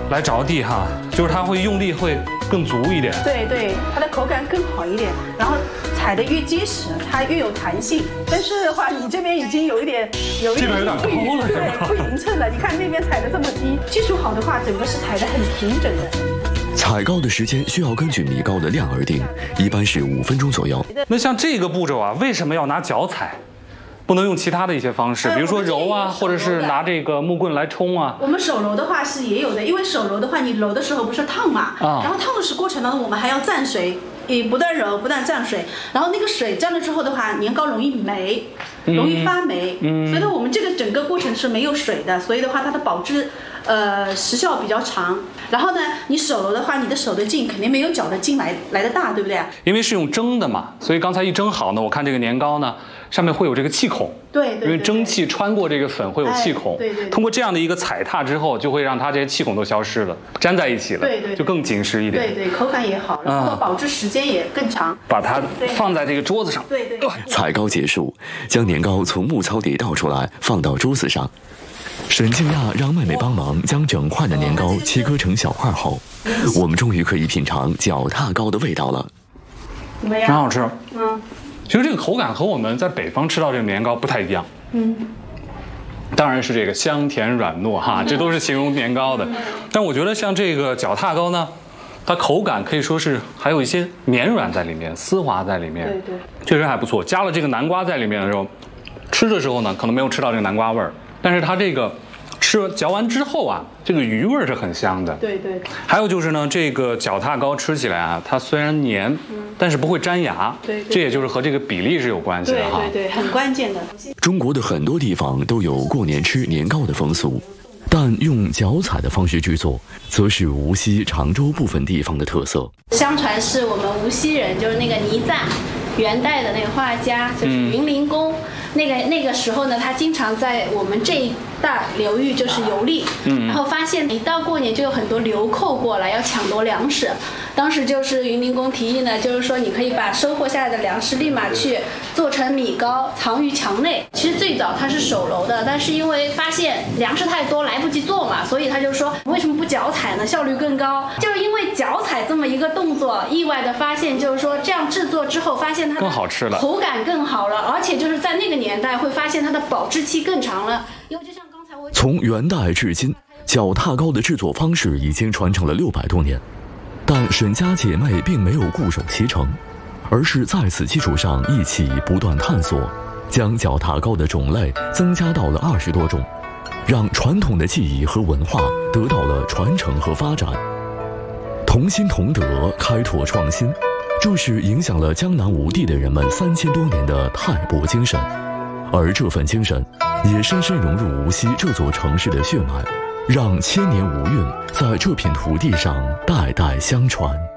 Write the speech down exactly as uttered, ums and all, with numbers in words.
来着地哈，就是它会用力会更足一点。 对对，它的口感更好一点，然后踩得越结实，它越有弹性。但是的话，你这边已经有一点，有一点这边有点高了， 对，不匀称了。你看那边踩得这么低，技术好的话，整个是踩得很平整的。 踩糕的时间需要根据米糕的量而定，一般是五分钟左右。 那像这个步骤啊，为什么要拿脚踩？不能用其他的一些方式，比如说揉啊，或者是拿这个木棍来冲啊。 我们手揉的话是也有的，因为手揉的话，你揉的时候不是烫嘛，啊、然后烫的是过程当中，我们还要蘸水，也不断揉，不断蘸水，然后那个水蘸了之后的话，年糕容易霉，容易发霉，嗯、所以呢，我们这个整个过程是没有水的，所以的话，它的保质呃时效比较长。然后呢，你手揉的话，你的手的劲肯定没有脚的劲来来的大，对不对？因为是用蒸的嘛，所以刚才一蒸好呢，我看这个年糕呢，上面会有这个气孔。 对， 对， 对， 因为蒸汽穿过这个粉会有气孔。 哎、对， 对， 对。 通过这样的一个踩踏之后，就会让它这些气孔都消失了，粘在一起了。 对 对， 对， 就更紧实一点。 对对，口感也好，然后保质时间也更长。 把它放在这个桌子上。 对 对， 对。 踩糕结束，将年糕从木槽里倒出来，放到桌子上。沈静亚让妹妹帮忙将整块的年糕切割成小块后，我们终于可以品尝脚踏糕的味道了。 怎么样？ 很好吃。 嗯。 其实这个口感和我们在北方吃到这个年糕不太一样。 嗯。 当然是这个香甜软糯哈，这都是形容年糕的。但我觉得像这个脚踏糕呢，它口感可以说是还有一些绵软在里面，丝滑在里面。 对对。 确实还不错。加了这个南瓜在里面的时候，吃的时候呢，可能没有吃到这个南瓜味儿。但是它这个吃嚼完之后啊，这个鱼味是很香的。 对对。 还有就是呢，这个脚踏糕吃起来啊，它虽然黏，嗯、但是不会粘牙。 对, 对, 对。 这也就是和这个比例是有关系的哈。 对对对，很关键的。 中国的很多地方都有过年吃年糕的风俗，但用脚踩的方式制作，则是无锡、常州部分地方的特色。 相传是我们无锡人，就是那个倪瓒，元代的那个画家，就是云林公。嗯那个那个时候呢，他经常在我们这一带流域就是游历，嗯，然后发现一到过年就有很多流寇过来要抢夺粮食。当时就是云林公提议呢，就是说你可以把收获下来的粮食立马去做成米糕，藏于墙内。其实最早他是手揉的，但是因为发现粮食太多来不及做嘛，所以他就说为什么不脚踩呢？效率更高。就是因为脚踩这么一个动作，意外的发现就是说这样制作之后，发现它更好吃了， 口感更好了，而且就是在那个年。年代会发现它的保质期更长了，因为就像刚才我从元代至今，脚踏糕的制作方式已经传承了六百多年，但沈家姐妹并没有固守其成，而是在此基础上一起不断探索，将脚踏糕的种类增加到了二十多种，让传统的技艺和文化得到了传承和发展。同心同德，开拓创新，这是影响了江南五地的人们三千多年的泰伯精神。而这份精神也深深融入无锡这座城市的血脉，让千年无韵在这片土地上代代相传。